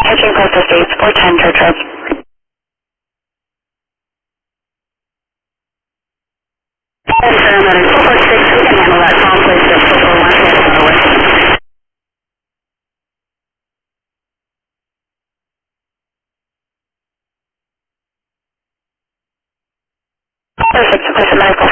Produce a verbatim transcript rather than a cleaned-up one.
Hedging Coastal States, four ten, Church Road. four four six, we can handle that. Tom, please, just four four one, head on the way. Perfect, place of medical